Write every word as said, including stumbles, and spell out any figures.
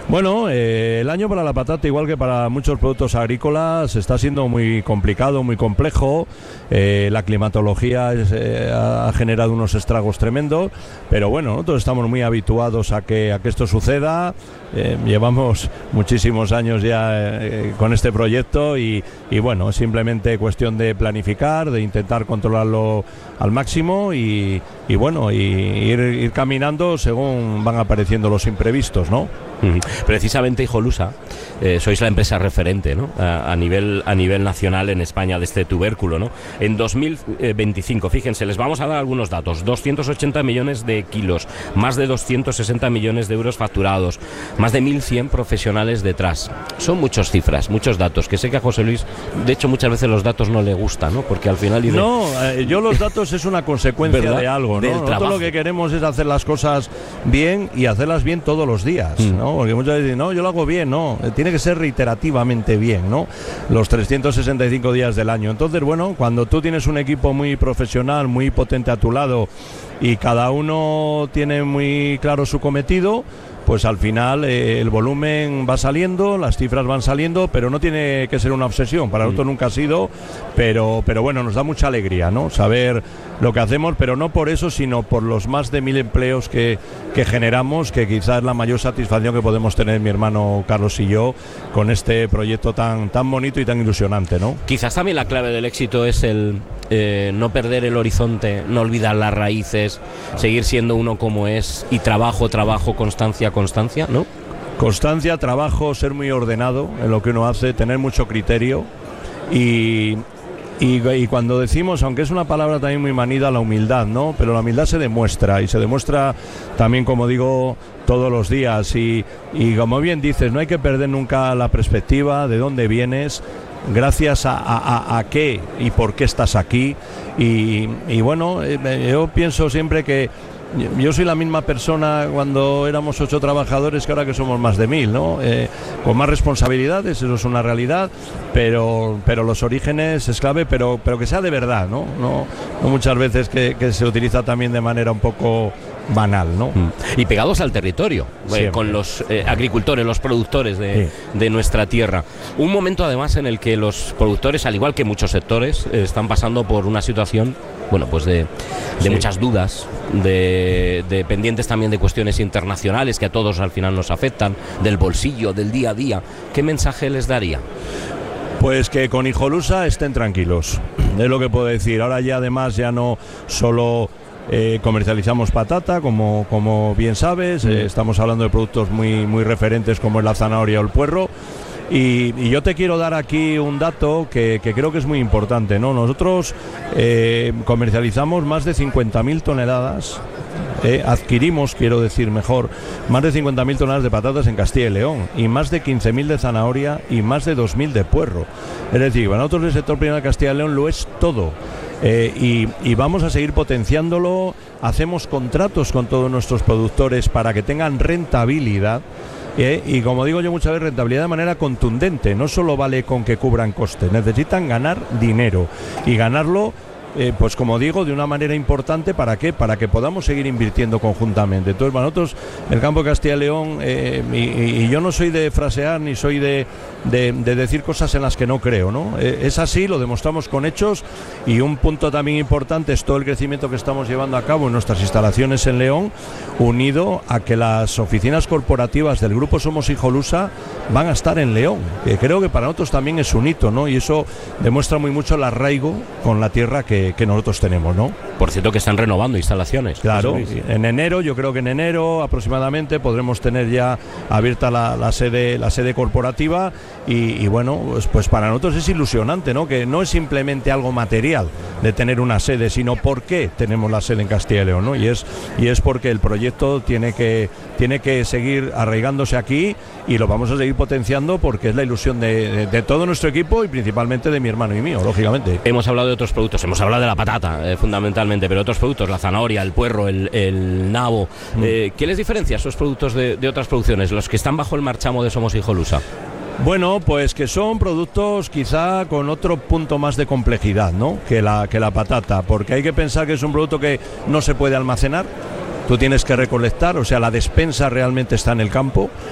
Bueno, eh, el año para la patata, igual que para muchos productos agrícolas, está siendo muy complicado, muy complejo. Eh, la climatología es, eh, ha generado unos estragos tremendos, pero bueno, nosotros estamos muy habituados a que, a que esto suceda. Eh, llevamos muchísimos años ya eh, con este proyecto y, y bueno, es simplemente cuestión de planificar, de intentar controlarlo al máximo y, y bueno, y ir, ir caminando según van apareciendo los imprevistos, ¿no? Precisamente Hijolusa, eh, sois la empresa referente, ¿no? a, a nivel a nivel nacional en España de este tubérculo, ¿no? En dos mil veinticinco, fíjense, les vamos a dar algunos datos: doscientos ochenta millones de kilos, más de doscientos sesenta millones de euros facturados, más de mil cien profesionales detrás. Son muchas cifras, muchos datos, que sé que a José Luis, de hecho, muchas veces los datos no le gustan, ¿no? Porque al final dice... No, eh, yo los datos es una consecuencia ¿verdad? de algo, ¿no? Nosotros lo que queremos es hacer las cosas bien y hacerlas bien todos los días, mm. ¿no? Porque muchas veces dicen, no, yo lo hago bien, no, tiene que ser reiterativamente bien, ¿no? Los trescientos sesenta y cinco días del año. Entonces, bueno, cuando tú tienes un equipo muy profesional, muy potente a tu lado y cada uno tiene muy claro su cometido, pues al final eh, el volumen va saliendo, las cifras van saliendo, pero no tiene que ser una obsesión. Para nosotros nunca ha sido, pero, pero bueno, nos da mucha alegría, ¿no? Saber lo que hacemos, pero no por eso, sino por los más de mil empleos que, que generamos, que quizás es la mayor satisfacción que podemos tener mi hermano Carlos y yo con este proyecto tan, tan bonito y tan ilusionante, ¿no? Quizás también la clave del éxito es el eh, no perder el horizonte, no olvidar las raíces, seguir siendo uno como es, y trabajo, trabajo, constancia, constancia, ¿no? Constancia, trabajo, ser muy ordenado en lo que uno hace, tener mucho criterio y, y, y cuando decimos, aunque es una palabra también muy manida, la humildad, ¿no? Pero la humildad se demuestra y se demuestra también, como digo, todos los días y, y como bien dices, no hay que perder nunca la perspectiva de dónde vienes, gracias a, a, a qué y por qué estás aquí y, y bueno, yo pienso siempre que yo soy la misma persona cuando éramos ocho trabajadores que ahora que somos más de mil, ¿no? Eh, con más responsabilidades, eso es una realidad, pero, pero los orígenes es clave, pero, pero que sea de verdad, ¿no? No, no muchas veces que, que se utiliza también de manera un poco banal, ¿no? Y pegados al territorio, eh, con los eh, agricultores, los productores de, sí. de nuestra tierra. Un momento además en el que los productores, al igual que muchos sectores, eh, están pasando por una situación, bueno, pues de, de sí. muchas dudas, de, de pendientes también de cuestiones internacionales que a todos al final nos afectan, del bolsillo, del día a día. ¿Qué mensaje les daría? Pues que con Hijolusa estén tranquilos, es lo que puedo decir. Ahora ya además ya no solo eh, comercializamos patata, como, como bien sabes, eh, estamos hablando de productos muy, muy referentes como es la zanahoria o el puerro. Y, y yo te quiero dar aquí un dato que, que creo que es muy importante, ¿no? Nosotros eh, comercializamos más de cincuenta mil toneladas, eh, adquirimos, quiero decir mejor, más de cincuenta mil toneladas de patatas en Castilla y León, y más de quince mil de zanahoria y más de dos mil de puerro. Es decir, para nosotros el sector primario de Castilla y León lo es todo. Eh, y, y vamos a seguir potenciándolo, hacemos contratos con todos nuestros productores para que tengan rentabilidad. Eh, y como digo yo muchas veces, rentabilidad de manera contundente, no solo vale con que cubran costes, necesitan ganar dinero y ganarlo, eh, pues como digo, de una manera importante. ¿Para qué? Para que podamos seguir invirtiendo conjuntamente. Entonces, para nosotros, el campo de Castilla y León, eh, y, y yo no soy de frasear ni soy de, de, de decir cosas en las que no creo, ¿no? Eh, es así, lo demostramos con hechos, y un punto también importante es todo el crecimiento que estamos llevando a cabo en nuestras instalaciones en León, unido a que las oficinas corporativas del Grupo Somos Hijolusa van a estar en León, que creo que para nosotros también es un hito, ¿no? Y eso demuestra muy mucho el arraigo con la tierra que que nosotros tenemos, ¿no? Por cierto, que están renovando instalaciones. Claro, en enero, yo creo que en enero aproximadamente podremos tener ya abierta la, la sede la sede corporativa y, y bueno, pues, pues para nosotros es ilusionante, ¿no? Que no es simplemente algo material de tener una sede, sino por qué tenemos la sede en Castilla y León, ¿no? Y es y es porque el proyecto tiene que tiene que seguir arraigándose aquí y lo vamos a seguir potenciando porque es la ilusión de, de, de todo nuestro equipo y principalmente de mi hermano y mío, lógicamente. Hemos hablado de otros productos, hemos hablado de la patata, eh, fundamentalmente, pero otros productos, la zanahoria, el puerro, el, el nabo. Mm. Eh, ¿Qué les diferencia esos productos de, de otras producciones, los que están bajo el marchamo de Somos Hijolusa? Bueno, pues que son productos quizá con otro punto más de complejidad, ¿no? Que la, que la patata, porque hay que pensar que es un producto que no se puede almacenar. Tú tienes que recolectar, o sea, la despensa realmente está en el campo,